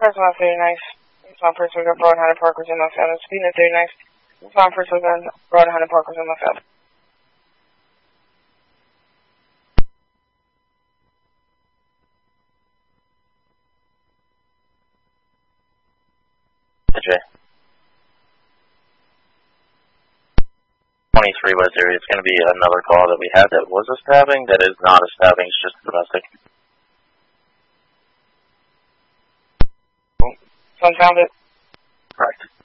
person on 39th. Eastbound person was on Broadhunter Park was in my family. Speeding at 39th. Eastbound person was on Broadhunter Park was in my family. Jay. 23 West area. It's going to be another call that we had that was a stabbing. That is not a stabbing. It's just domestic. Unfounded. Correct.